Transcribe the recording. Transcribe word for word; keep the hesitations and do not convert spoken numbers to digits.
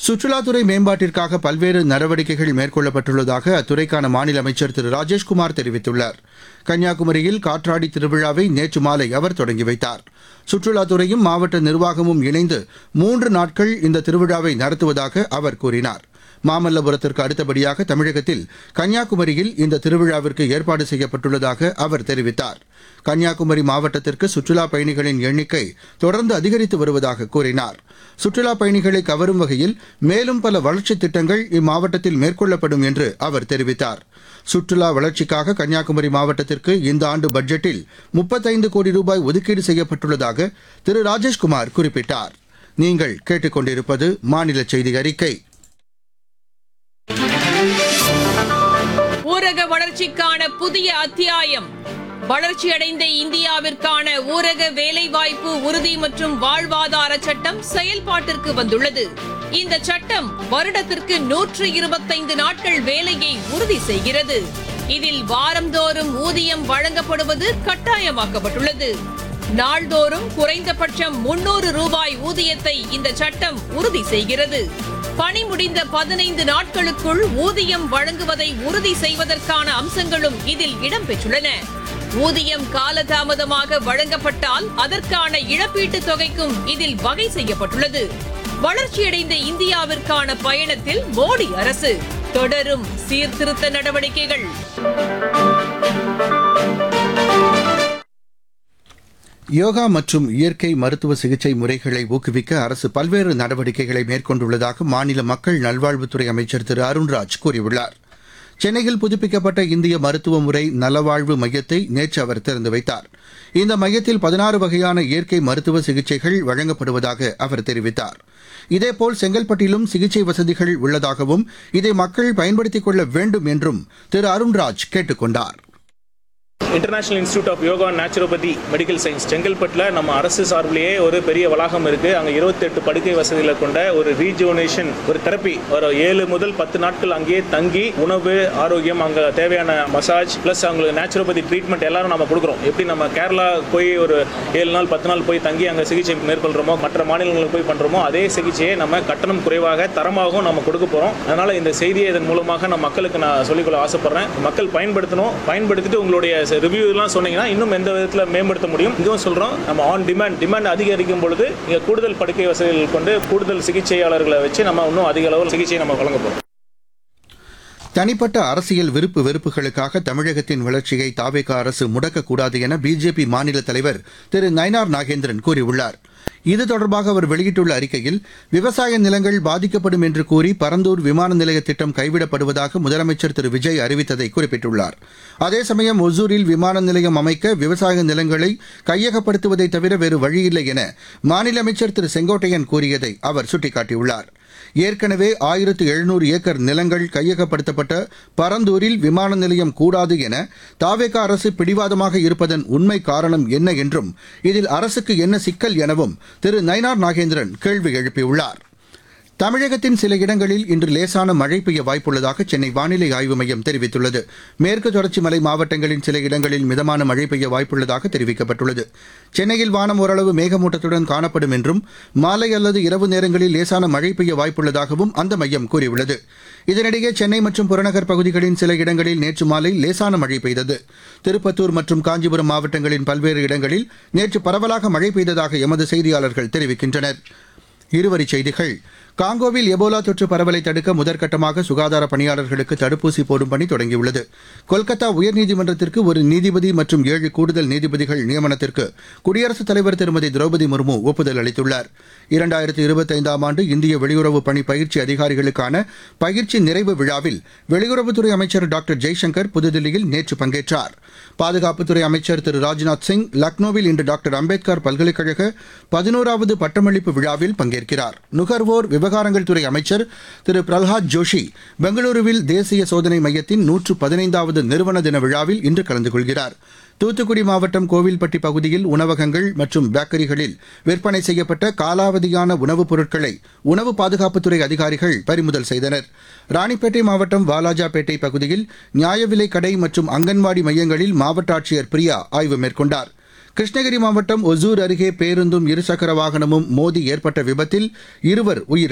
சுற்றுலாத்துறை மேம்பாட்டிற்காக பல்வேறு நடவடிக்கைகள் மேற்கொள்ளப்பட்டுள்ளதாக அத்துறைக்கான மாநில அமைச்சர் திரு ராஜேஷ்குமார் தெரிவித்துள்ளார். கன்னியாகுமரியில் காற்றாடி திருவிழாவை நேற்று மாலை அவர் தொடங்கி வைத்தார். சுற்றுலாத்துறையும் மாவட்ட நிர்வாகமும் இணைந்து மூன்று நாட்கள் இந்த திருவிழாவை நடத்துவதாக அவர் கூறினார். மாமல்லபுரத்திற்கு அடுத்தபடியாக தமிழகத்தில் கன்னியாகுமரியில் இந்த திருவிழாவிற்கு ஏற்பாடு செய்யப்பட்டுள்ளதாக அவர் தெரிவித்தார். கன்னியாகுமரி மாவட்டத்திற்கு சுற்றுலாப் பயணிகளின் எண்ணிக்கை தொடர்ந்து அதிகரித்து வருவதாக கூறினார். சுற்றுலாப் பயணிகளை கவரும் வகையில் மேலும் பல வளர்ச்சித் திட்டங்கள் இம்மாவட்டத்தில் மேற்கொள்ளப்படும் என்று அவர் தெரிவித்தார். சுற்றுலா வளர்ச்சிக்காக கன்னியாகுமரி மாவட்டத்திற்கு இந்த ஆண்டு பட்ஜெட்டில் முப்பத்தைந்து கோடி ரூபாய் ஒதுக்கீடு செய்யப்பட்டுள்ளதாக திரு ராஜேஷ்குமார் குறிப்பிட்டார். நீங்கள் கேட்டுக் கொண்டிருப்பது மாநில செய்தி அறிக்கை. ஊரக வளர்ச்சிக்கான புதிய அத்தியாயம். வளர்ச்சியடைந்த இந்தியாவிற்கான ஊரக வேலைவாய்ப்பு உறுதி மற்றும் வாழ்வாதார சட்டம் செயல்பாட்டிற்கு வந்துள்ளது. இந்த சட்டம் வருடத்திற்கு நூற்று இருபத்தைந்து நாட்கள் வேலையை உறுதி செய்கிறது. இதில் வாரந்தோறும் ஊதியம் வழங்கப்படுவது கட்டாயமாக்கப்பட்டுள்ளது. நாள்தோறும் குறைந்தபட்சம் முன்னூறு ரூபாய் ஊதியத்தை இந்த சட்டம் உறுதி செய்கிறது. பணி முடிந்த பதினைந்து நாட்களுக்குள் ஊதியம் வழங்குவதை உறுதி செய்வதற்கான அம்சங்களும் இதில் இடம்பெற்றுள்ளன. ஊதியம் காலதாமதமாக வழங்கப்பட்டால் அதற்கான இழப்பீட்டுத் தொகைக்கும் இதில் வகை செய்யப்பட்டுள்ளது. வளர்ச்சியடைந்த இந்தியாவிற்கான பயணத்தில் மோடி அரசு தொடரும் சீர்திருத்த நடவடிக்கைகள். யோகா மற்றும் இயற்கை மருத்துவ சிகிச்சை முறைகளை ஊக்குவிக்க அரசு பல்வேறு நடவடிக்கைகளை மேற்கொண்டுள்ளதாக மாநில மக்கள் நல்வாழ்வுத்துறை அமைச்சர் திரு அருண்ராஜ் கூறியுள்ளார். சென்னையில் புதுப்பிக்கப்பட்ட இந்திய மருத்துவ முறை நலவாழ்வு மையத்தை நேற்று அவர் திறந்து வைத்தார். இந்த மையத்தில் பதினாறு வகையான இயற்கை மருத்துவ சிகிச்சைகள் வழங்கப்படுவதாக அவர் தெரிவித்தார். இதேபோல் செங்கல்பட்டிலும் சிகிச்சை வசதிகள் உள்ளதாகவும் இதை மக்கள் பயன்படுத்திக் கொள்ள வேண்டும் என்றும் திரு அருண்ராஜ் கேட்டுக் கொண்டார். International institute of yoga and naturopathy medical science செங்கல்பட்டில் நம்ம அரசு சார்பிலேயே ஒரு பெரிய வளாகம் இருக்கு. அங்கே இருபத்தி எட்டு படுக்கை வசதிகளை கொண்ட ஒரு ரீஜுவனேஷன் ஒரு தெரப்பி ஒரு ஏழு முதல் பத்து நாட்கள் அங்கேயே தங்கி உணவு ஆரோக்கியம் அங்கே தேவையான மசாஜ் பிளஸ் அவங்களுக்கு நேச்சுரோபதி ட்ரீட்மெண்ட் எல்லாரும் நம்ம கொடுக்குறோம். எப்படி நம்ம கேரளா போய் ஒரு ஏழு நாள் பத்து நாள் போய் தங்கி அங்கே சிகிச்சை மேற்கொள்கிறோமோ மற்ற மாநிலங்களுக்கு போய் பண்ணுறோமோ அதே சிகிச்சையை நம்ம கட்டணம் குறைவாக தரமாகவும் நம்ம கொடுக்க போகிறோம். அதனால் இந்த செய்தியை இதன் மூலமாக நான் மக்களுக்கு நான் சொல்லிக்கொள்ள ஆசைப்படுறேன். மக்கள் பயன்படுத்தணும். பயன்படுத்திட்டு உங்களுடைய ரிவ்யூ எல்லாம் சொன்னீங்கன்னா இன்னும் எந்த விதத்தில் மேம்படுத்த முடியும். இதுவும் சொல்றோம் நம்ம ஆன் டிமாண்ட் டிமாண்ட் அதிகரிக்கும் பொழுது இங்க கூடுதல் படுக்கை வசதிகள் கொண்டு கூடுதல் சிகிச்சையாளர்களை வச்சு நம்ம இன்னும் அதிக அளவில் சிகிச்சை நம்ம வழங்க போறோம். தனிப்பட்ட அரசியல் விருப்பு வெறுப்புகளுக்காக தமிழகத்தின் வளர்ச்சியை தாவேக அரசு முடக்கக்கூடாது என பிஜேபி மாநில தலைவர் திரு நயினார் நாகேந்திரன் கூறியுள்ளார். இது தொடர்பாக அவர் வெளியிட்டுள்ள அறிக்கையில் விவசாய நிலங்கள் பாதிக்கப்படும் என்று கூறி பரந்தூர் விமான நிலைய திட்டம் கைவிடப்படுவதாக முதலமைச்சர் திரு விஜய் அறிவித்ததை குறிப்பிட்டுள்ளார். அதேசமயம் ஒசூரில் விமான நிலையம் அமைக்க விவசாய நிலங்களை கையகப்படுத்துவதை தவிர வேறு வழியில்லை என மாநில அமைச்சர் திரு செங்கோட்டையன் கூறியதை அவர் சுட்டிக்காட்டியுள்ளார். ஏற்கனவே ஆயிரத்து எழுநூறு ஏக்கர் நிலங்கள் கையகப்படுத்தப்பட்ட பரந்தூரில் விமான நிலையம் கூடாது என தாவேகா அரசு பிடிவாதமாக இருப்பதன் உண்மை காரணம் என்ன என்றும் இதில் அரசுக்கு என்ன சிக்கல் எனவும் திரு நயினார் நாகேந்திரன் கேள்வி எழுப்பியுள்ளார். தமிழகத்தின் சில இடங்களில் இன்று லேசான மழை பெய்ய வாய்ப்புள்ளதாக சென்னை வானிலை ஆய்வு மையம் தெரிவித்துள்ளது. மேற்கு தொடர்ச்சி மலை மாவட்டங்களின் சில இடங்களில் மிதமான மழை பெய்ய வாய்ப்புள்ளதாக தெரிவிக்கப்பட்டுள்ளது. சென்னையில் வானம் ஓரளவு மேகமூட்டத்துடன் காணப்படும் என்றும் மாலை அல்லது இரவு நேரங்களில் லேசான மழை பெய்ய வாய்ப்புள்ளதாகவும் அந்த மையம் கூறியுள்ளது. இதனிடையே சென்னை மற்றும் புறநகர் பகுதிகளின் சில இடங்களில் நேற்று மாலை லேசான மழை பெய்தது. திருப்பத்தூர் மற்றும் காஞ்சிபுரம் மாவட்டங்களின் பல்வேறு இடங்களில் நேற்று பரவலாக மழை பெய்ததாக எமது செய்தியாளர்கள் தெரிவிக்கின்றனர். இருவரிச் செய்திகள். காங்கோவில் எபோலா தொற்று பரவலை தடுக்க முதற்கட்டமாக சுகாதார பணியாளர்களுக்கு தடுப்பூசி போடும் பணி தொடங்கியுள்ளது. கொல்கத்தா உயர்நீதிமன்றத்திற்கு ஒரு நீதிபதி மற்றும் ஏழு கூடுதல் நீதிபதிகள் நியமனத்திற்கு குடியரசுத் தலைவர் திருமதி திரௌபதி முர்மு ஒப்புதல் அளித்துள்ளார். இரண்டாயிரத்து இருபத்தைந்தாம் ஆண்டு இந்திய வெளியுறவு பணி பயிற்சி அதிகாரிகளுக்கான பயிற்சி நிறைவு விழாவில் வெளியுறவுத்துறை அமைச்சர் டாக்டர் ஜெய்சங்கர் புதுதில்லியில் நேற்று பங்கேற்றார். பாதுகாப்புத்துறை அமைச்சர் திரு ராஜ்நாத் சிங் லக்னோவில் இன்று டாக்டர் அம்பேத்கர் பல்கலைக்கழக பதினோராவது பட்டமளிப்பு விழாவில் பங்கேற்கிறார். நுகர்வோர் விவகாரங்கள் துறை அமைச்சர் திரு பிரல்ஹாத் ஜோஷி பெங்களூருவில் தேசிய சோதனை மையத்தின் நூற்று பதினைந்தாவது நிறுவன தின விழாவில் இன்று கலந்து கொள்கிறார். தூத்துக்குடி மாவட்டம் கோவில்பட்டி பகுதியில் உணவகங்கள் மற்றும் பேக்கரிகளில் விற்பனை செய்யப்பட்ட காலாவதியான உணவுப் பொருட்களை உணவு பாதுகாப்புத்துறை அதிகாரிகள் பறிமுதல் செய்தனர். ராணிப்பேட்டை மாவட்டம் வாலாஜாபேட்டை பகுதியில் நியாய விலைக் கடை மற்றும் அங்கன்வாடி மையங்களில் மாவட்ட ஆட்சியர் பிரியா ஆய்வு மேற்கொண்டார். கிருஷ்ணகிரி மாவட்டம் ஒசூர் அருகே பேருந்தும் இருசக்கர வாகனமும் மோதி ஏற்பட்ட விபத்தில் இருவர் உயிரிழந்தனர்.